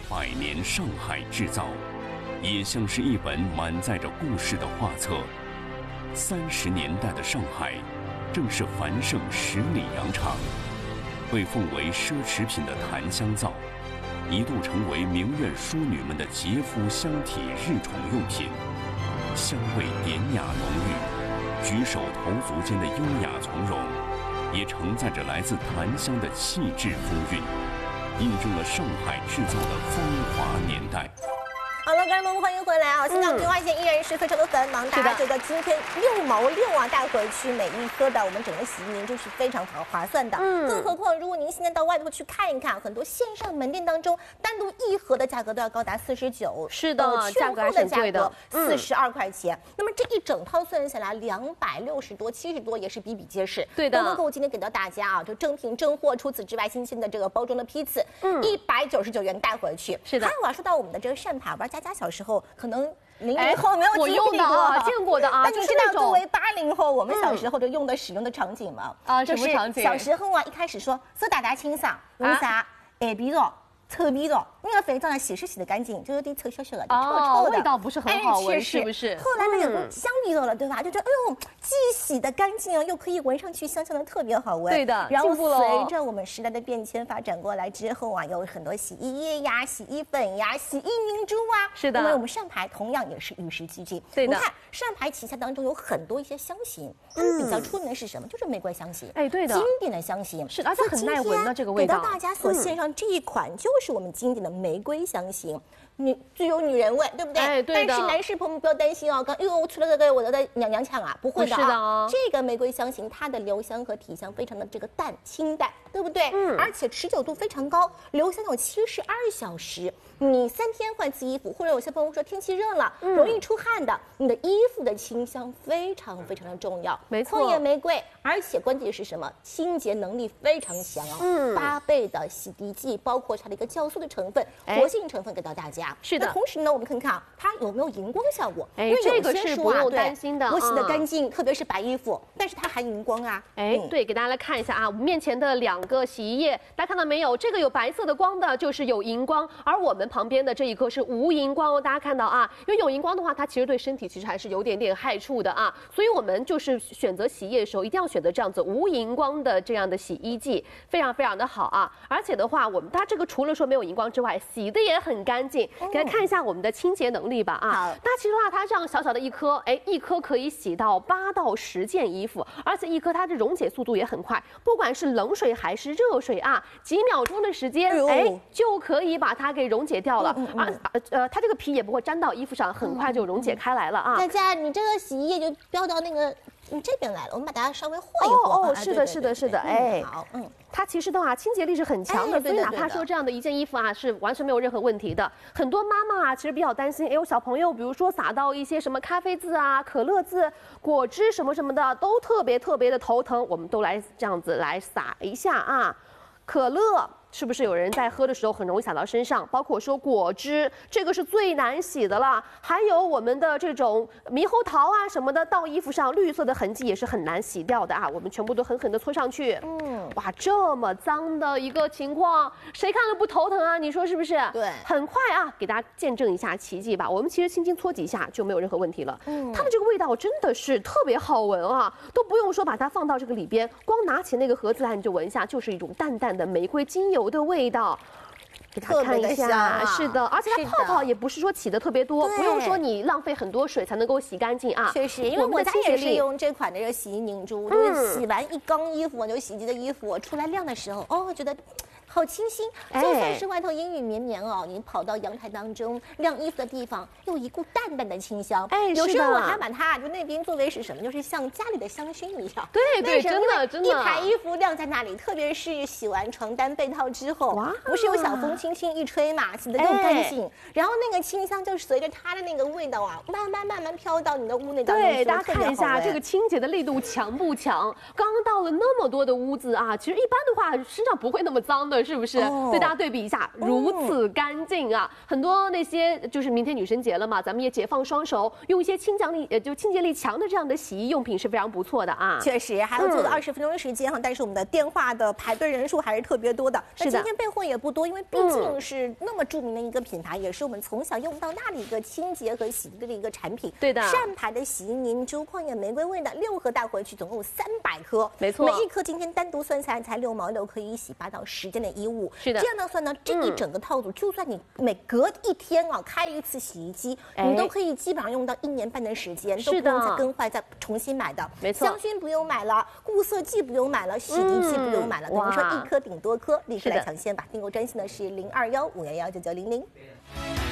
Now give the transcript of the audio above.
百年上海制造，也像是一本满载着故事的画册。30年代的上海，正是繁盛十里洋场，被奉为奢侈品的檀香皂，一度成为名媛淑女们的洁肤香体日宠用品，香味典雅浓郁，举手投足间的优雅从容，也承载着来自檀香的气质风韵，印证了上海制造的风华年代。 好了，观众们欢迎回来啊！现在平花县依然是非常的繁忙，大家觉得今天6毛6啊带回去每一颗的我们整个洗衣凝就是非常划算的。更何况如果您现在到外头去看一看，很多线上门店当中单独一盒的价格都要高达49， 是的，价格还是很贵的 ，42块钱。那么这一整套算下来260多、70多也是比比皆是。 对的， 包括今天给到大家啊，就正品正货。除此之外，新鲜的这个包装的批次，199元带回去。 是的。 还有啊，说到我们的这个扇牌，玩佳佳小时候可能00后没有我用的啊，见过的啊。 那你知道作为80后，我们小时候就用的使用的场景吗？ 什么场景？ 小时候啊，一开始说手打清爽，用啥？耳鼻肉。臭鼻肉，那个肥皂呢，洗是洗得干净，就有点臭小小的，臭的， 味道不是很好闻，是不是？ 后来呢，有个香鼻肉了，对吧？就觉得哎呦，既洗得干净哦，又可以闻上去香香的，特别好闻。 对的。 然后随着我们时代的变迁发展过来之后啊，有很多洗衣液呀、洗衣粉呀、洗衣凝珠啊。 是的。 那么我们扇牌同样也是与时俱进。 对的。 你看扇牌旗下当中有很多一些香型，比较出名的是什么？就是玫瑰香型。 哎，对的。 经典的香型是，而且很耐闻的这个味道。 给到大家所献上这一款就是我们经典的玫瑰香型，具有女人味，对不对？ 哎，对的。 但是男士朋友们不要担心哦，我出了这个我的娘腔啊，不会的啊。 是的哦。 这个玫瑰香型，它的留香和体香非常的这个清淡，对不对？而且持久度非常高，留香有72小时。你3天换次衣服，或者有些朋友说天气热了，容易出汗的，你的衣服的清香非常非常的重要。 没错。 旷野玫瑰，而且关键是什么？清洁能力非常强哦。8倍的洗涤剂，包括它的一个酵素的成分、活性成分给到大家。 是的。 那同时呢，我们看看它有没有荧光效果？ 哎，这个是不用担心的。 我洗得干净，特别是白衣服，但是它还荧光啊。 哎，对，给大家来看一下啊，我们面前的2个洗衣液，大家看到没有？这个有白色的光的，就是有荧光，而我们旁边的这一颗是无荧光哦。大家看到啊，因为有荧光的话，它其实对身体其实还是有点害处的啊。所以我们就是选择洗衣液的时候，一定要选择这样子无荧光的这样的洗衣剂，非常非常的好啊。而且的话，它这个除了说没有荧光之外，洗的也很干净。给大家看一下我们的清洁能力吧啊。好。那其实的话，它这样小小的一颗，哎，一颗可以洗到8到10件衣服，而且一颗它的溶解速度也很快，不管是冷水还是热水啊，几秒钟的时间，哎，就可以把它给溶解掉了。它这个皮也不会粘到衣服上，很快就溶解开来了啊。 大家，你这个洗衣液就飙到那个这边来了，我们把大家稍微和一和。 是的，是的，是的，哎， 好， 它其实的话清洁力是很强的，所以哪怕说这样的一件衣服啊，是完全没有任何问题的。很多妈妈啊，其实比较担心，哎呦，小朋友比如说撒到一些什么咖啡渍啊、可乐渍、果汁什么什么的，都特别的头疼。我们都来这样子来撒一下啊，可乐。是不是有人在喝的时候很容易洒到身上？包括说果汁，这个是最难洗的了。还有我们的这种猕猴桃啊什么的，到衣服上绿色的痕迹也是很难洗掉的啊。我们全部都狠狠的搓上去。哇，这么脏的一个情况，谁看了不头疼啊？你说是不是？ 对， 很快啊，给大家见证一下奇迹吧。我们其实轻轻搓几下就没有任何问题了。它的这个味道真的是特别好闻啊，都不用说把它放到这个里边，光拿起那个盒子来你就闻一下，就是一种淡淡的玫瑰精油的味道，给大家看一下，是的，而且它泡泡也不是说起的特别多，不用说你浪费很多水才能够洗干净啊。 确实，因为我家也是用这款的这个洗衣凝珠，就是洗完一缸衣服，就洗衣机的衣服出来晾的时候，觉得好清新。就算是外头阴雨绵绵哦，你跑到阳台当中晾衣服的地方，有一股淡淡的清香。有时候我还把它就那边作为是什么，就是像家里的香薰一样。 对，真的。 一排衣服晾在那里，特别是洗完床单被套之后，不是有小风轻轻一吹嘛，洗得又干净，然后那个清香就随着它的那个味道啊，慢慢飘到你的屋内当中。 对，大家看一下这个清洁的力度强不强？刚到了那么多的屋子啊，其实一般的话身上不会那么脏的。 是不是？对大家对比一下，如此干净啊！很多那些就是明天女神节了嘛，咱们也解放双手，用一些清洁力强的这样的洗衣用品是非常不错的啊。 确实，还要做了20分钟的时间哈，但是我们的电话的排队人数还是特别多的。那今天备货也不多，因为毕竟是那么著名的一个品牌，也是我们从小用到大的一个清洁和洗涤的一个产品。 对的， 善牌的洗衣凝珠旷野玫瑰味的6盒带回去，总共300颗， 没错， 每一颗今天单独算下来才6毛6，可以洗8到10件的衣物。 是的， 这样呢算呢，这一整个套组，就算你每隔1天啊开一次洗衣机，你都可以基本上用到1年半的时间，都不用再更换再重新买的。 没错， 香薰不用买了，固色剂不用买了，洗涤剂不用买了，等于说1颗顶多颗，立刻来抢先吧。订购专线呢是021-511-9900。